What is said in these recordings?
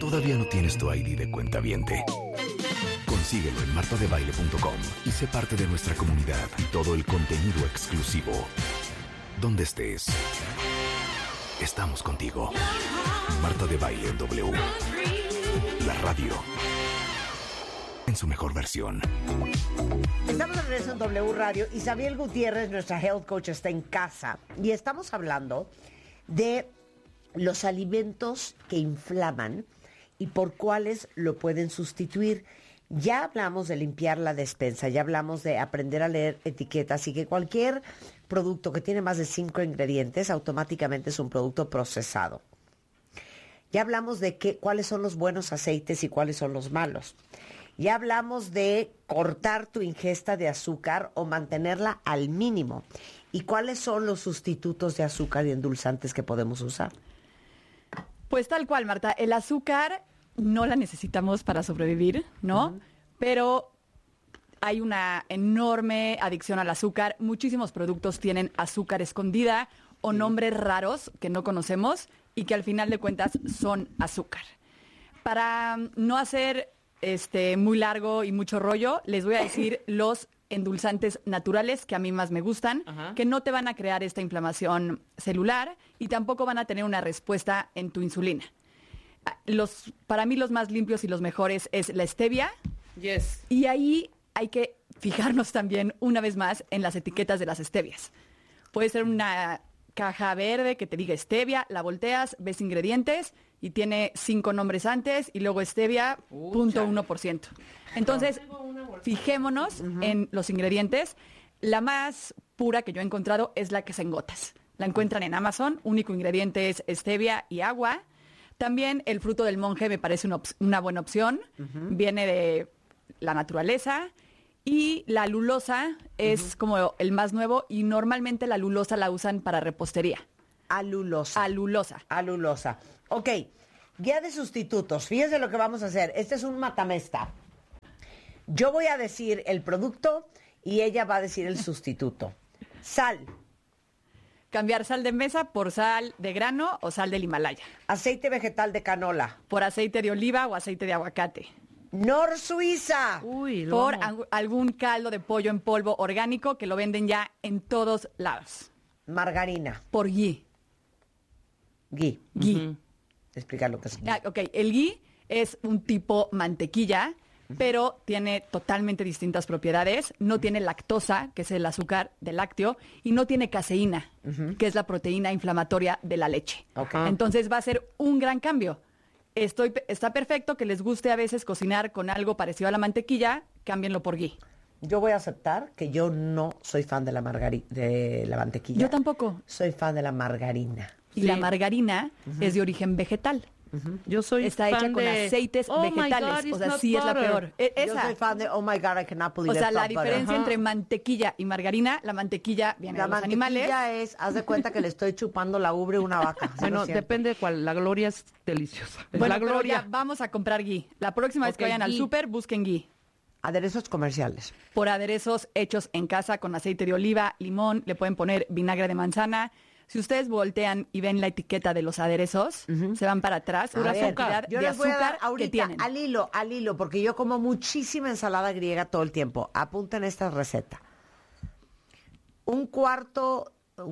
¿Todavía no tienes tu ID de cuentaviente? Consíguelo en martadebaile.com y sé parte de nuestra comunidad y todo el contenido exclusivo. Donde estés, estamos contigo. Marta de Baile en W. La radio en su mejor versión. Estamos de regreso en W Radio. Isabel Gutiérrez, nuestra health coach, está en casa. Y estamos hablando de los alimentos que inflaman y por cuáles lo pueden sustituir. Ya hablamos de limpiar la despensa, ya hablamos de aprender a leer etiquetas y que cualquier producto que tiene más de 5 ingredientes automáticamente es un producto procesado. Ya hablamos de cuáles son los buenos aceites y cuáles son los malos. Ya hablamos de cortar tu ingesta de azúcar o mantenerla al mínimo. ¿Y cuáles son los sustitutos de azúcar y endulzantes que podemos usar? Pues tal cual, Marta. El azúcar no la necesitamos para sobrevivir, ¿no? Uh-huh. Pero hay una enorme adicción al azúcar. Muchísimos productos tienen azúcar escondida o nombres raros que no conocemos y que al final de cuentas son azúcar. Para no hacer muy largo y mucho rollo, les voy a decir los endulzantes naturales que a mí más me gustan, que no te van a crear esta inflamación celular y tampoco van a tener una respuesta en tu insulina. Para mí los más limpios y los mejores es la stevia. Yes. Y ahí hay que fijarnos también una vez más en las etiquetas de las stevias. Puede ser una caja verde que te diga stevia, la volteas, ves ingredientes y tiene 5 nombres antes y luego stevia, 0.1%. Entonces, fijémonos en los ingredientes. La más pura que yo he encontrado es la que es en gotas. La encuentran en Amazon, único ingrediente es stevia y agua. También el fruto del monje me parece una buena opción. Viene de la naturaleza. Y la lulosa es como el más nuevo y normalmente la lulosa la usan para repostería. Alulosa. Alulosa. Ok, guía de sustitutos. Fíjense lo que vamos a hacer. Este es un matamesta. Yo voy a decir el producto y ella va a decir el sustituto. Sal. Cambiar sal de mesa por sal de grano o sal del Himalaya. Aceite vegetal de canola. Por aceite de oliva o aceite de aguacate. Nor Suiza. Por algún caldo de pollo en polvo orgánico que lo venden ya en todos lados. Margarina. Por ghee. Ghee. Ghee. Explica lo que es ghee. Ok, el ghee es un tipo mantequilla, pero tiene totalmente distintas propiedades. No tiene lactosa, que es el azúcar del lácteo, y no tiene caseína, que es la proteína inflamatoria de la leche. Okay. Entonces va a ser un gran cambio. Está perfecto que les guste a veces cocinar con algo parecido a la mantequilla, cámbienlo por ghee. Yo voy a aceptar que yo no soy fan de la mantequilla. Yo tampoco. Soy fan de la margarina. Y la margarina es de origen vegetal. Yo soy Está hecha con aceites vegetales. My God, o sea, sí butter. es la peor. Yo soy fan de oh my God, I cannot believe O sea, it's la not butter. diferencia entre mantequilla y margarina, la mantequilla viene de los animales. La mantequilla es, haz de cuenta que le estoy chupando la ubre a una vaca. Bueno, depende de cuál. La Gloria es deliciosa. Bueno, la Gloria. pero ya vamos a comprar ghee. La próxima vez que vayan al súper, busquen ghee. Aderezos comerciales. Por aderezos hechos en casa con aceite de oliva, limón, le pueden poner vinagre de manzana. Si ustedes voltean y ven la etiqueta de los aderezos, se van para atrás, A ver, cantidad yo de les voy a dar azúcar que ahorita tienen. al hilo, porque yo como muchísima ensalada griega todo el tiempo. Apunten esta receta. Un cuarto.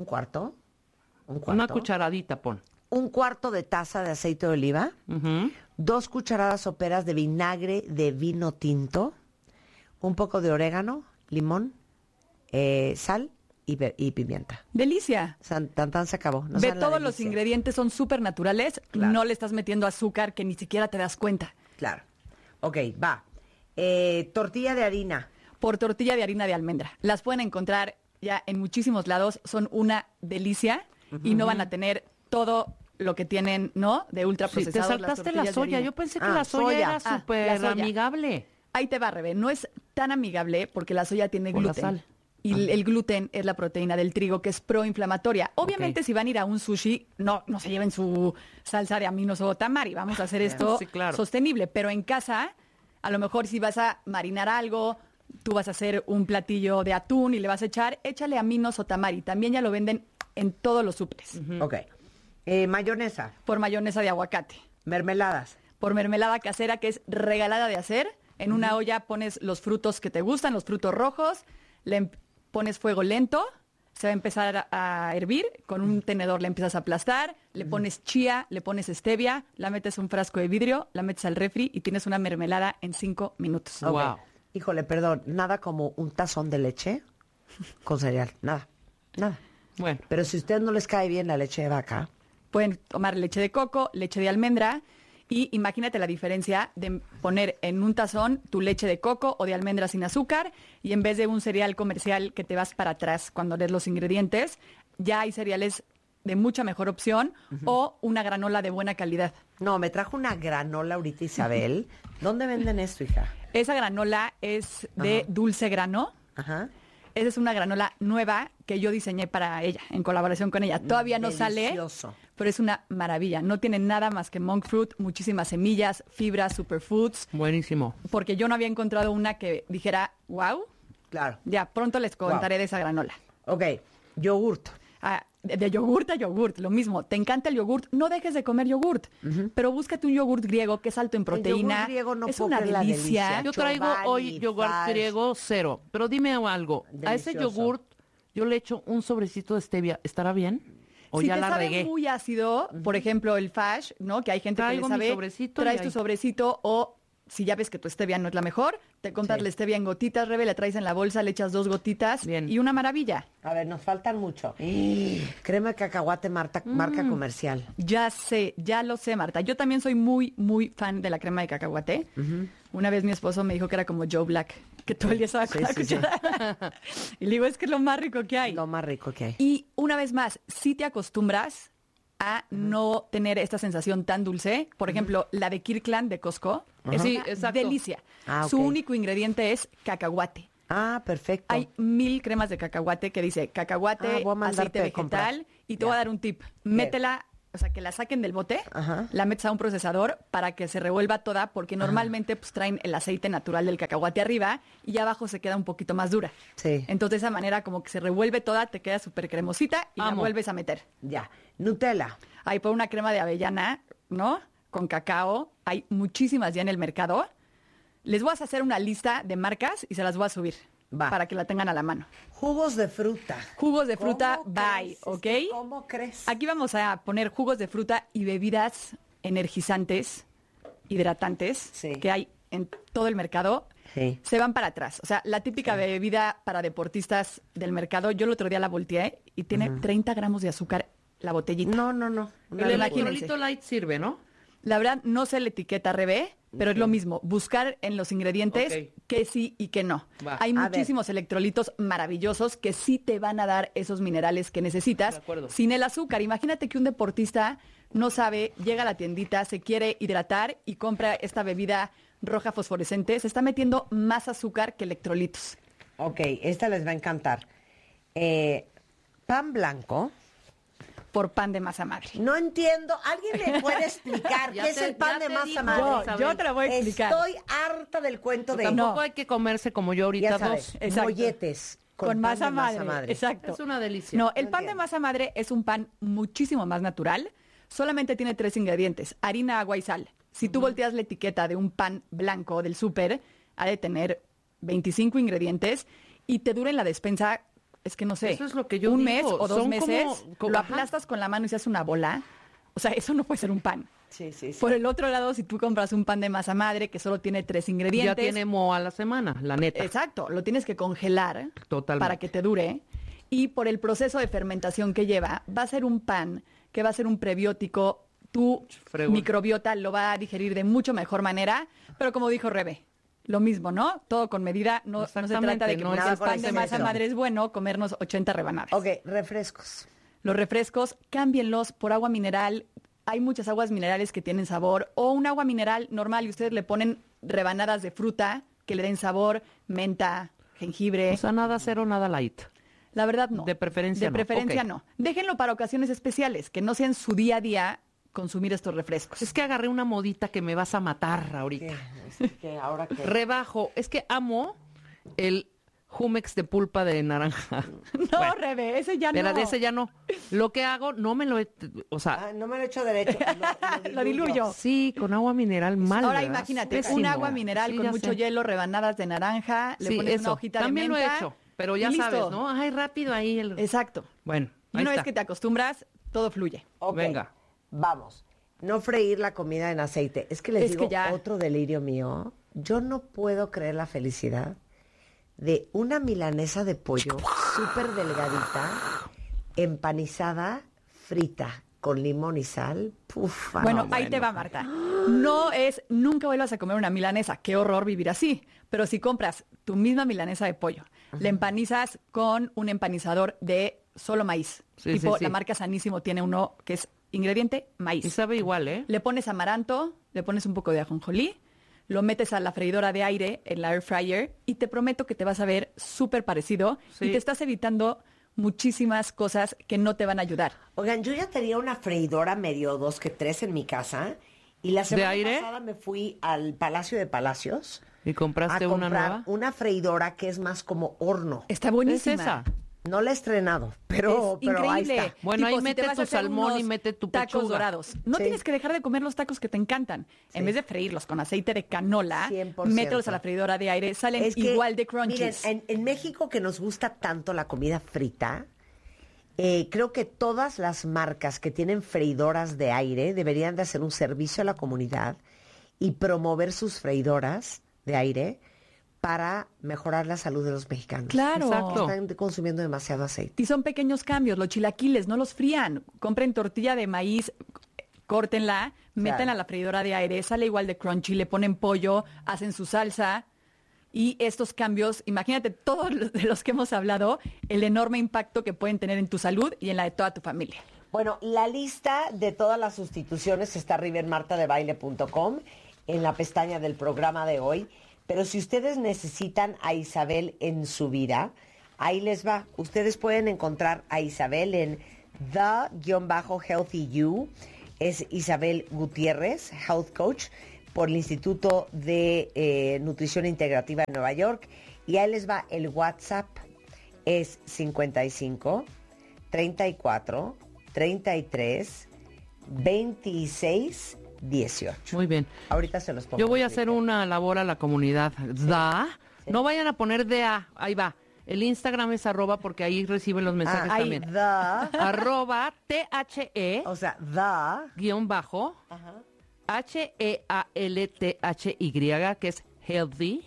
Una cucharadita, pon. Un cuarto de taza de aceite de oliva. 2 cucharadas soperas de vinagre de vino tinto. Un poco de orégano, limón, sal y pimienta. ¡Delicia! Tan se acabó. No Ve, saben la todos los delicia. ingredientes son súper naturales. Claro. No le estás metiendo azúcar que ni siquiera te das cuenta. Claro. Ok, va. Tortilla de harina. Por tortilla de harina de almendra. Las pueden encontrar ya en muchísimos lados. Son una delicia y no van a tener todo lo que tienen, ¿no? De Sí, ultraprocesados. te saltaste la soya. Yo pensé que la soya era súper la soya. amigable. Ahí te va, Rebe. No es tan amigable porque la soya tiene Por la gluten. sal. Y el gluten es la proteína del trigo que es proinflamatoria. Obviamente, si van a ir a un sushi, no se lleven su salsa de aminos o tamari. Vamos a hacer esto Sí, claro. sostenible. Pero en casa, a lo mejor si vas a marinar algo, tú vas a hacer un platillo de atún y le vas a echar, échale aminos o tamari. También ya lo venden en todos los súperes. Ok. Mayonesa. Por mayonesa de aguacate. Mermeladas. por mermelada casera, que es regalada de hacer. En una olla pones los frutos que te gustan, los frutos rojos, pones fuego lento, se va a empezar a hervir, con un tenedor le empiezas a aplastar, le pones chía, le pones stevia, la metes en un frasco de vidrio, la metes al refri y tienes una mermelada en 5 minutos. Okay. Wow. Híjole, perdón, nada como un tazón de leche con cereal, nada. Bueno. Pero si a ustedes no les cae bien la leche de vaca, Pueden tomar leche de coco, leche de almendra y imagínate la diferencia de poner en un tazón tu leche de coco o de almendra sin azúcar y en vez de un cereal comercial que te vas para atrás cuando lees los ingredientes, ya hay cereales de mucha mejor opción o una granola de buena calidad. no, me trajo una granola ahorita Isabel. ¿Dónde venden esto, hija? Esa granola es de dulce grano. Ajá. Esa es una granola nueva que yo diseñé para ella, en colaboración con ella. Todavía no Delicioso. sale, pero es una maravilla. No tiene nada más que monk fruit, muchísimas semillas, fibras, superfoods, Buenísimo. porque yo no había encontrado una que dijera, wow. Claro. Ya, pronto les contaré de esa granola. Ok, yogurt. De yogurt a yogurt, lo mismo. ¿Te encanta el yogurt? No dejes de comer yogurt, pero búscate un yogurt griego que es alto en proteína. yogur griego no es puedo una creer la delicia. delicia. Yo traigo Chobani, hoy yogurt Farsh. griego 0. Pero dime algo. A ese Delicioso. yogurt yo le echo un sobrecito de stevia. ¿Estará bien? ¿O Si ya te la sabe regué? muy ácido, por ejemplo, el Fash, ¿no? Que hay gente Traigo que mi le sabe, sobrecito traes y tu ahí. sobrecito o si ya ves que tu stevia no es la mejor, te compras la stevia en gotitas, Rebe, la traes en la bolsa, le echas 2 gotitas Bien. y una maravilla. A ver, nos faltan mucho. Crema de cacahuate marca comercial. Ya sé, ya lo sé, Marta. Yo también soy muy, muy fan de la crema de cacahuate. Una vez mi esposo me dijo que era como Joe Black, que todo el día estaba con la cuchara. Y le digo, es que es lo más rico que hay. Lo más rico que hay. Y una vez más, si te acostumbras a no tener esta sensación tan dulce, por ejemplo, la de Kirkland de Costco, es Sí, una exacto. delicia. Ah, Su ok. único ingrediente es cacahuate. Ah, perfecto. Hay 1000 cremas de cacahuate que dice cacahuate, voy a mandarte aceite a comprar. vegetal y te voy a dar un tip. Métela, o sea, que la saquen del bote, Ajá. la metes a un procesador para que se revuelva toda, porque normalmente pues traen el aceite natural del cacahuate arriba y abajo se queda un poquito más dura. Sí. Entonces de esa manera como que se revuelve toda, te queda súper cremosita y la Amo. vuelves a meter. Ya. Nutella. Ahí por una crema de avellana, ¿no? Con cacao. Hay muchísimas ya en el mercado. Les voy a hacer una lista de marcas y se las voy a subir. Va. Para que la tengan a la mano. Jugos de fruta. Jugos de fruta, ¿Cómo bye, crees? ¿ok? ¿Cómo crees? Aquí vamos a poner jugos de fruta y bebidas energizantes, hidratantes, Sí. que hay en todo el mercado. Sí. Se van para atrás. O sea, la típica bebida para deportistas del mercado, yo el otro día la volteé y tiene 30 gramos de azúcar la botellita. No. El Imagínense. electrolito light sirve, ¿no? La verdad, no sé la etiqueta Rebe, pero es lo mismo. Buscar en los ingredientes Ok. que sí y que no. Va. Hay A ver. muchísimos electrolitos maravillosos que sí te van a dar esos minerales que necesitas De acuerdo. sin el azúcar. Imagínate que un deportista no sabe, llega a la tiendita, se quiere hidratar y compra esta bebida roja fosforescente. Se está metiendo más azúcar que electrolitos. Ok, esta les va a encantar. Pan blanco. Por pan de masa madre. No entiendo. ¿Alguien me puede explicar Ya qué es te- el pan ya de te masa digo, madre? Isabel. Yo te la voy a explicar. Estoy harta del cuento de Tampoco No. hay que comerse como yo ahorita ya sabes, dos. Exacto. molletes Con pan masa de madre. Exacto. Es una delicia. No, el No pan de entiendo. masa madre es un pan muchísimo más natural. Solamente tiene 3 ingredientes: harina, agua y sal. Si tú volteas la etiqueta de un pan blanco del súper, ha de tener 25 ingredientes y te dura en la despensa, es que no sé, Eso es lo que yo un digo. mes o 2 Son meses, como- lo ajá. aplastas con la mano y se hace una bola. O sea, eso no puede ser un pan. Sí. Por el otro lado, si tú compras un pan de masa madre que solo tiene 3 ingredientes, Ya tiene mo a la semana, la neta. exacto, lo tienes que congelar Totalmente. para que te dure. Y por el proceso de fermentación que lleva, va a ser un pan que va a ser un prebiótico. Tu Fregón. microbiota lo va a digerir de mucho mejor manera. Pero como dijo Rebe, lo mismo, ¿no? Todo con medida. No se Exactamente, trata de que no porque es el pan de exceso. masa madre es bueno, comernos 80 rebanadas. Ok, refrescos. Los refrescos, cámbienlos por agua mineral. Hay muchas aguas minerales que tienen sabor. O un agua mineral normal y ustedes le ponen rebanadas de fruta que le den sabor, menta, jengibre. O sea, nada cero, nada light. La verdad no. De preferencia De no. preferencia Ok. no. Déjenlo para ocasiones especiales, que no sean su día a día consumir estos refrescos. Es que agarré una modita que me vas a matar ahorita. Que ahora que... Rebajo. Es que amo el Jumex de pulpa de naranja. No, Bueno, Rebe, ese ya no. pero de ese ya no. Lo que hago, no me lo he... O sea, No me lo he hecho derecho. Lo diluyo. sí, con agua mineral mal, Ahora ¿verdad? imagínate, Pésimo. un agua mineral Sí, con ya mucho sé. hielo, rebanadas de naranja, le Sí, pones eso. una hojita También de menta. lo he hecho, pero ya y listo. sabes, ¿no? Ay, rápido ahí. Exacto. Bueno, Y ahí una vez está. que te acostumbras, todo fluye. Ok, Venga. Vamos. No freír la comida en aceite. Es que les Es digo que ya- otro delirio mío. Yo no puedo creer la felicidad de una milanesa de pollo súper delgadita, empanizada, frita, con limón y sal. Puf, Bueno, no, ahí te va, Marta. No es, nunca vuelvas a comer una milanesa. Qué horror vivir así. Pero si compras tu misma milanesa de pollo, la empanizas con un empanizador de solo maíz. Sí, Tipo, sí, sí. la marca Sanísimo tiene uno que es ingrediente maíz. Y sabe igual, ¿eh? Le pones amaranto, le pones un poco de ajonjolí, lo metes a la freidora de aire, en la air fryer, y te prometo que te vas a ver súper parecido Sí. y te estás evitando muchísimas cosas que no te van a ayudar. Oigan, yo ya tenía una freidora medio 2 que 3 en mi casa y la semana aire? pasada me fui al Palacio de Palacios ¿Y compraste a una comprar nueva? una freidora que es más como horno. Está ¿Es buenísima. esa? No la he estrenado, pero Es ahí increíble. está. Bueno, ahí si te mete vas a tu hacer salmón y unos mete tu tacos pechuga. dorados. No Sí. tienes que dejar de comer los tacos que te encantan. Sí. En vez de freírlos con aceite de canola, 100%. mételos a la freidora de aire, salen Es que, igual de crunchies. Miren, en México que nos gusta tanto la comida frita, creo que todas las marcas que tienen freidoras de aire deberían de hacer un servicio a la comunidad y promover sus freidoras de aire para mejorar la salud de los mexicanos. Claro. Exacto. Están consumiendo demasiado aceite. Y son pequeños cambios. Los chilaquiles, no los frían. Compren tortilla de maíz, córtenla, metan a la freidora de aire, sale igual de crunchy, le ponen pollo, hacen su salsa. Y estos cambios, imagínate todos de los que hemos hablado, el enorme impacto que pueden tener en tu salud y en la de toda tu familia. Bueno, la lista de todas las sustituciones está arriba en martadebaile.com en la pestaña del programa de hoy. Pero si ustedes necesitan a Isabel en su vida, ahí les va. Ustedes pueden encontrar a Isabel en The-Healthy You. Es Isabel Gutiérrez, Health Coach, por el Instituto de Nutrición Integrativa de Nueva York. Y ahí les va el WhatsApp. Es 55 34 33 26 18. Muy bien. Ahorita se los pongo. Yo voy a en hacer Twitter. una labor a la comunidad. ¿Da? Sí. No vayan a poner DA. Ahí va. El Instagram es @ porque ahí reciben los mensajes ahí, también. @THE O sea, guión bajo HEALTHY, que es healthy.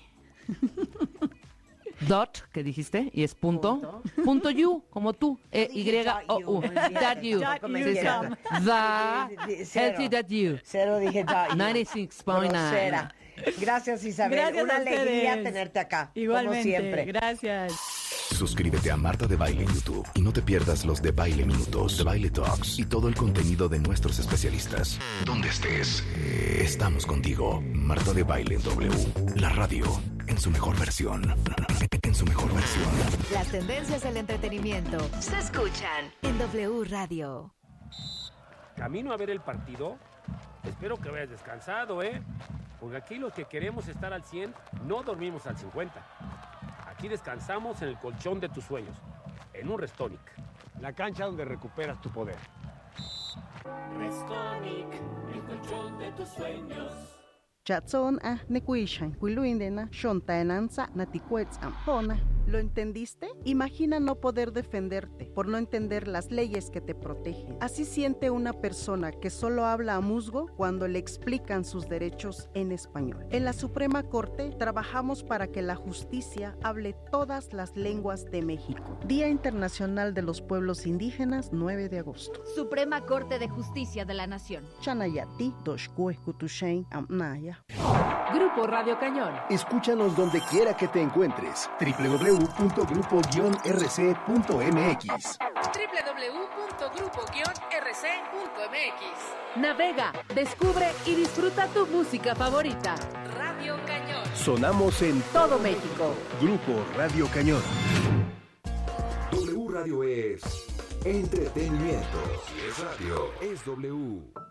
Dot, que dijiste, y es punto. Punto you, como tú. YOU. That you. Tampoco me Sí, sí. entiendo. The Cero. healthy that you. Cero dije dot you. 96.9. Grosera. Gracias, Isabel. Gracias Una a alegría ustedes. tenerte acá. Igualmente. Como siempre. Gracias. Suscríbete a Marta de Baile en YouTube y no te pierdas los de Baile Minutos, de Baile Talks y todo el contenido de nuestros especialistas. Donde estés, estamos contigo. Marta de Baile en W, la radio en su mejor versión. En su mejor versión. Las tendencias del entretenimiento se escuchan en W Radio. Camino a ver el partido. Espero que hayas descansado, ¿eh? Porque aquí los que queremos estar al 100 no dormimos al 50. Aquí descansamos en el colchón de tus sueños, en un Restonic. La cancha donde recuperas tu poder. Restonic, el colchón de tus sueños. Chatson nekuishan kuiluindena shontaenanza naticuetz ampona. ¿Lo entendiste? Imagina no poder defenderte por no entender las leyes que te protegen. Así siente una persona que solo habla a musgo cuando le explican sus derechos en español. En la Suprema Corte trabajamos para que la justicia hable todas las lenguas de México. Día Internacional de los Pueblos Indígenas, 9 de agosto. Suprema Corte de Justicia de la Nación. Chanayati, doshkueskutushain amnaya. Grupo Radio Cañón. Escúchanos donde quiera que te encuentres. www.grupo-rc.mx. www.grupo-rc.mx. Navega, descubre y disfruta tu música favorita. Radio Cañón. Sonamos en Todo México. Grupo Radio Cañón. W Radio es entretenimiento. Si es radio, es W.